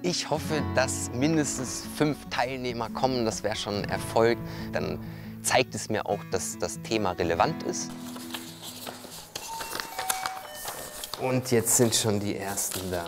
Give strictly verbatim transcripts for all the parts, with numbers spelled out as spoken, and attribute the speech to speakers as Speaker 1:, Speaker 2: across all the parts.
Speaker 1: Ich hoffe, dass mindestens fünf Teilnehmer kommen. Das wäre schon ein Erfolg. Dann zeigt es mir auch, dass das Thema relevant ist. Und jetzt sind schon die ersten da.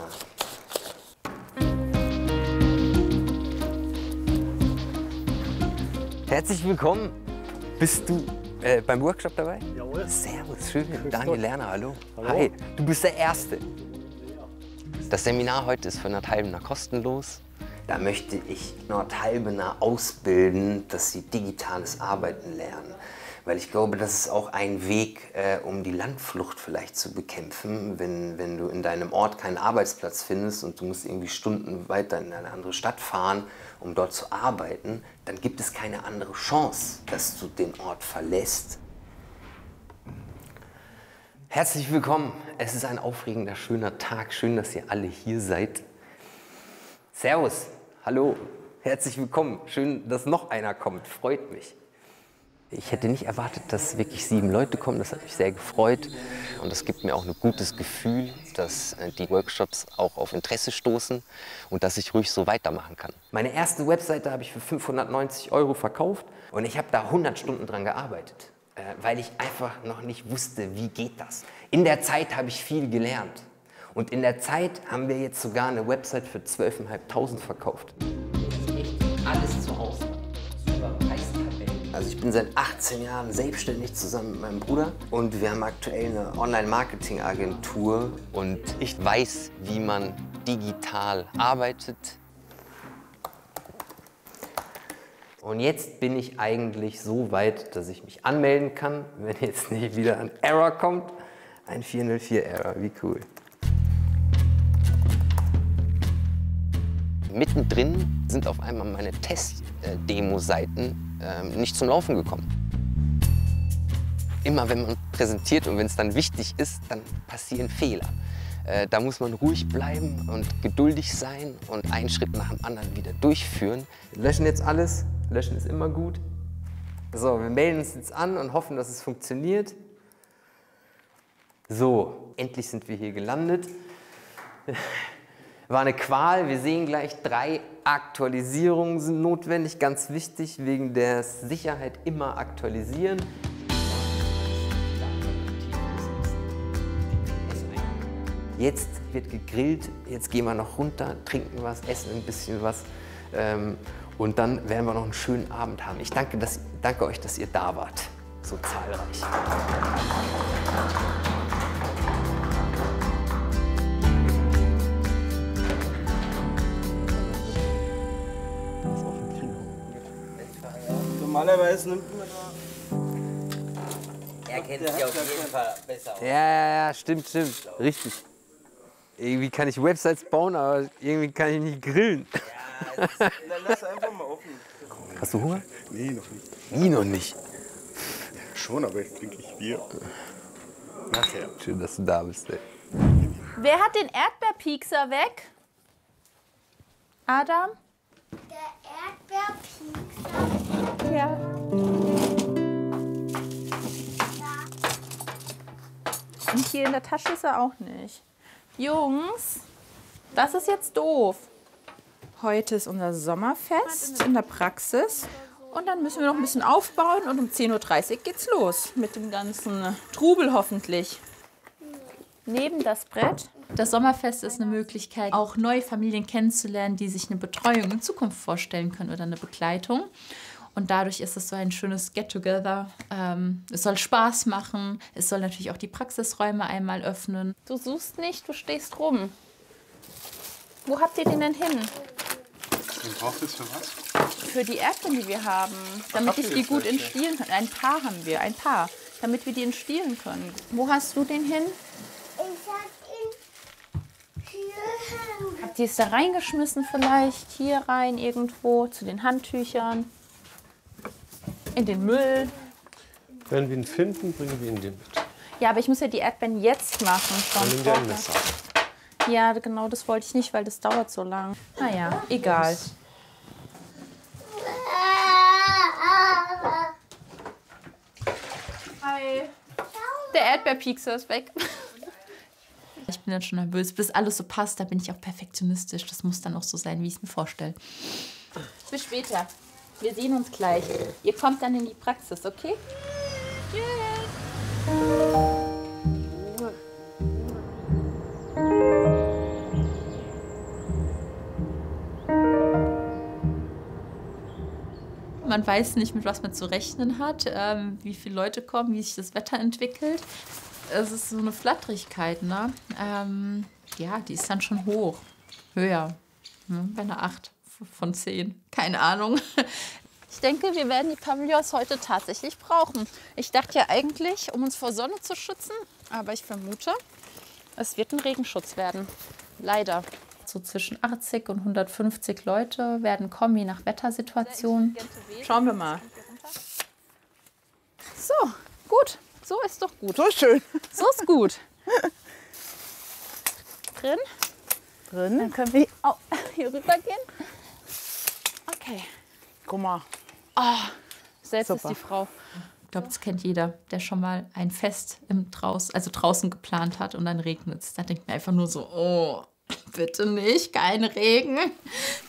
Speaker 1: Herzlich willkommen. Bist du äh, beim Workshop dabei?
Speaker 2: Jawohl.
Speaker 1: Servus, schön. Daniel Lerner, hallo.
Speaker 2: Hallo.
Speaker 1: Hi, du bist der Erste. Das Seminar heute ist für Nordhalbener kostenlos. Da möchte ich Nordhalbener ausbilden, dass sie digitales Arbeiten lernen. Weil ich glaube, das ist auch ein Weg, äh, um die Landflucht vielleicht zu bekämpfen. Wenn, wenn du in deinem Ort keinen Arbeitsplatz findest und du musst irgendwie Stunden weiter in eine andere Stadt fahren, um dort zu arbeiten, dann gibt es keine andere Chance, dass du den Ort verlässt. Herzlich willkommen. Es ist ein aufregender, schöner Tag. Schön, dass ihr alle hier seid. Servus, hallo, herzlich willkommen. Schön, dass noch einer kommt. Freut mich. Ich hätte nicht erwartet, dass wirklich sieben Leute kommen. Das hat mich sehr gefreut. Und es gibt mir auch ein gutes Gefühl, dass die Workshops auch auf Interesse stoßen und dass ich ruhig so weitermachen kann. Meine erste Webseite habe ich für fünfhundertneunzig Euro verkauft und ich habe da hundert Stunden dran gearbeitet, weil ich einfach noch nicht wusste, wie geht das. In der Zeit habe ich viel gelernt. Und in der Zeit haben wir jetzt sogar eine Website für zwölftausendfünfhundert verkauft. Alles zu Hause. Super Preistabellen. Also ich bin seit achtzehn Jahren selbstständig zusammen mit meinem Bruder und wir haben aktuell eine Online-Marketing-Agentur und ich weiß, wie man digital arbeitet. Und jetzt bin ich eigentlich so weit, dass ich mich anmelden kann, wenn jetzt nicht wieder ein Error kommt. Ein vier null vier Error, wie cool. Mittendrin sind auf einmal meine Test-Demo-Seiten äh, nicht zum Laufen gekommen. Immer wenn man präsentiert und wenn es dann wichtig ist, dann passieren Fehler. Äh, da muss man ruhig bleiben und geduldig sein und einen Schritt nach dem anderen wieder durchführen. Wir löschen jetzt alles. Löschen ist immer gut. So, wir melden uns jetzt an und hoffen, dass es funktioniert. So, endlich sind wir hier gelandet. War eine Qual. Wir sehen gleich, drei Aktualisierungen sind notwendig. Ganz wichtig, wegen der Sicherheit immer aktualisieren. Jetzt wird gegrillt. Jetzt gehen wir noch runter, trinken was, essen ein bisschen was. Ähm, und dann werden wir noch einen schönen Abend haben. Ich danke, dass, danke euch, dass ihr da wart. So zahlreich.
Speaker 2: Normalerweise nimmt man da.
Speaker 3: Er kennt sich auf jeden Fall besser aus.
Speaker 1: Ja, ja, ja, stimmt, stimmt. Richtig. Irgendwie kann ich Websites bauen, aber irgendwie kann ich nicht grillen.
Speaker 3: Ja, das ist
Speaker 2: Dann lass einfach mal offen.
Speaker 1: Hast du Hunger?
Speaker 4: Nee, noch nicht.
Speaker 1: Nie noch nicht.
Speaker 4: Schon, aber jetzt trinke ich Bier. Nachher.
Speaker 1: Schön, dass du da bist, ey.
Speaker 5: Wer hat den Erdbeerpiekser weg? Adam?
Speaker 6: Der Erdbeerpiekser.
Speaker 5: Ja. Und hier in der Tasche ist er auch nicht. Jungs, das ist jetzt doof. Heute ist unser Sommerfest in der Praxis. Und dann müssen wir noch ein bisschen aufbauen und um zehn Uhr dreißig geht's los mit dem ganzen Trubel hoffentlich. Neben das Brett.
Speaker 7: Das Sommerfest ist eine Möglichkeit, auch neue Familien kennenzulernen, die sich eine Betreuung in Zukunft vorstellen können oder eine Begleitung. Und dadurch ist es so ein schönes Get-Together. Ähm, es soll Spaß machen. Es soll natürlich auch die Praxisräume einmal öffnen.
Speaker 5: Du suchst nicht, du stehst rum. Wo habt ihr den denn hin?
Speaker 4: Und braucht es für was?
Speaker 5: Für die Erdbeeren, die wir haben. Damit
Speaker 4: habt
Speaker 5: ich
Speaker 4: ihr
Speaker 5: die
Speaker 4: jetzt
Speaker 5: gut
Speaker 4: welche?
Speaker 5: entstielen kann. Ein paar haben wir, ein paar. Damit wir die entstielen können. Wo hast du den hin?
Speaker 6: Ich hab ihn hier.
Speaker 5: Habt ihr es da reingeschmissen vielleicht? Hier rein irgendwo, zu den Handtüchern. In den Müll.
Speaker 2: Wenn wir ihn finden, bringen wir ihn dir mit.
Speaker 5: Ja, aber ich muss ja die Erdbeeren jetzt machen. Schon
Speaker 2: Dann nimm dir ein
Speaker 5: vorher.
Speaker 2: Messer.
Speaker 5: Ja, genau, das wollte ich nicht, weil das dauert so lang. Naja, egal. Hi. Der Erdbeerpiekser ist weg.
Speaker 7: Ich bin bin dann schon nervös. Bis alles so passt, da bin ich auch perfektionistisch. Das muss dann auch so sein, wie ich es mir vorstelle. Bis später. Wir sehen uns gleich. Ihr kommt dann in die Praxis, okay? Man weiß nicht, mit was man zu rechnen hat, ähm, wie viele Leute kommen, wie sich das Wetter entwickelt. Es ist so eine Flatterigkeit, ne? Ähm, ja, die ist dann schon hoch. Höher. Hm, bei einer acht von zehn. Keine Ahnung. Ich denke, wir werden die Pavillons heute tatsächlich brauchen. Ich dachte ja eigentlich, um uns vor Sonne zu schützen, aber ich vermute, es wird ein Regenschutz werden. Leider. So zwischen achtzig und hundertfünfzig Leute werden kommen, je nach Wettersituation.
Speaker 5: Schauen wir mal. So, gut. So ist doch gut.
Speaker 8: So schön.
Speaker 5: So ist gut. Drin.
Speaker 8: Drin.
Speaker 5: Dann können wir oh, hier rüber gehen. Okay.
Speaker 8: Guck mal.
Speaker 5: Selbst
Speaker 8: Super.
Speaker 5: ist die Frau.
Speaker 7: Ich glaube, das kennt jeder, der schon mal ein Fest im Draus, also draußen geplant hat und dann regnet es. Da denkt man einfach nur so, oh, bitte nicht, kein Regen.